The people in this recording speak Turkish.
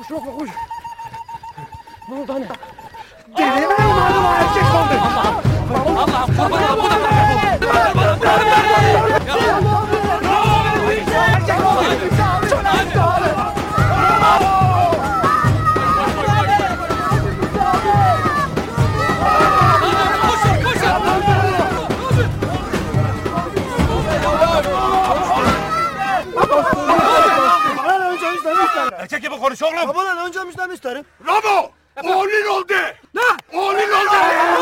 Koş Lokma koş. Ne oldu hani? Delinin oğlu erkek oldu. Allah'ım kurban olayım. Bu da Erkek gibi konuş oğlum. Babadan önce müjden isterim. Ramo! Oğlun oldu. Ne? Oğlun oldu.